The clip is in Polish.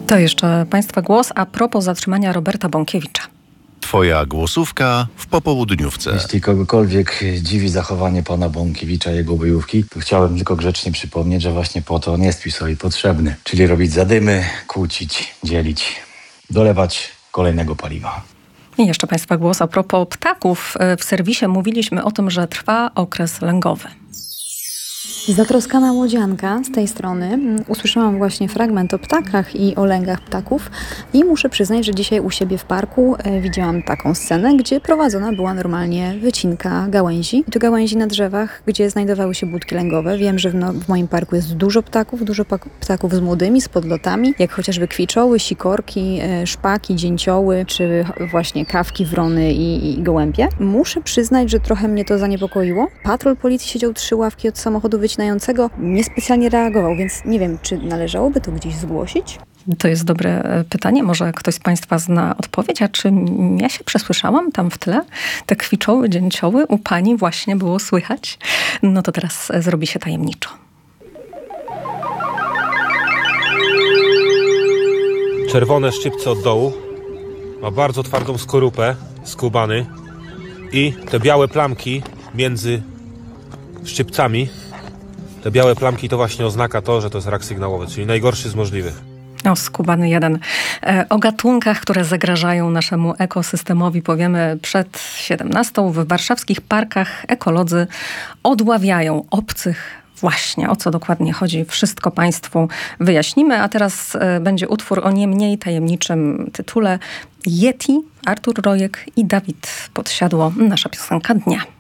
To jeszcze Państwa głos a propos zatrzymania Roberta Bąkiewicza. Twoja głosówka w popołudniówce. Jeśli kogokolwiek dziwi zachowanie pana Bąkiewicza i jego bojówki, to chciałem tylko grzecznie przypomnieć, że właśnie po to on jest PiS-owi potrzebny. Czyli robić zadymy, kłócić, dzielić, dolewać kolejnego paliwa. I jeszcze Państwa głos a propos ptaków. W serwisie mówiliśmy o tym, że trwa okres lęgowy. Zatroskana młodzianka z tej strony. Usłyszałam właśnie fragment o ptakach i o lęgach ptaków i muszę przyznać, że dzisiaj u siebie w parku widziałam taką scenę, gdzie prowadzona była normalnie wycinka gałęzi. I to gałęzi na drzewach, gdzie znajdowały się budki lęgowe. Wiem, że w moim parku jest dużo ptaków z młodymi, z podlotami, jak chociażby kwiczoły, sikorki, szpaki, dzięcioły, czy właśnie kawki, wrony i gołębie. Muszę przyznać, że trochę mnie to zaniepokoiło. Patrol policji siedział 3 ławki od samochodu wycinającego, niespecjalnie reagował, więc nie wiem, czy należałoby to gdzieś zgłosić? To jest dobre pytanie. Może ktoś z Państwa zna odpowiedź, a czy ja się przesłyszałam tam w tle? Te kwiczoły, dzięcioły u Pani właśnie było słychać? No to teraz zrobi się tajemniczo. Czerwone szczypce od dołu, ma bardzo twardą skorupę, skubany i te białe plamki między szczypcami. Te białe plamki to właśnie oznaka to, że to jest rak sygnałowy, czyli najgorszy z możliwych. O, skubany jeden. O gatunkach, które zagrażają naszemu ekosystemowi powiemy przed 17:00. W warszawskich parkach ekolodzy odławiają obcych. Właśnie, o co dokładnie chodzi, wszystko Państwu wyjaśnimy. A teraz będzie utwór o nie mniej tajemniczym tytule Yeti, Artur Rojek i Dawid Podsiadło, nasza piosenka dnia.